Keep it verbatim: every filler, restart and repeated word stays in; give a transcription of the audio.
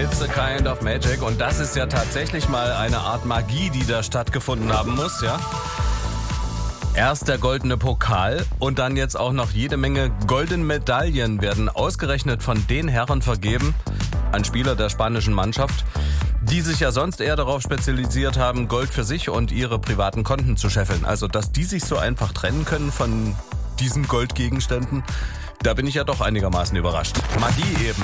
It's a kind of magic. Und das ist ja tatsächlich mal eine Art Magie, die da stattgefunden haben muss, ja. Erst der goldene Pokal und dann jetzt auch noch jede Menge goldene Medaillen werden ausgerechnet von den Herren vergeben an Spieler der spanischen Mannschaft, die sich ja sonst eher darauf spezialisiert haben, Gold für sich und ihre privaten Konten zu scheffeln. Also, dass die sich so einfach trennen können von diesen Goldgegenständen, da bin ich ja doch einigermaßen überrascht. Magie eben.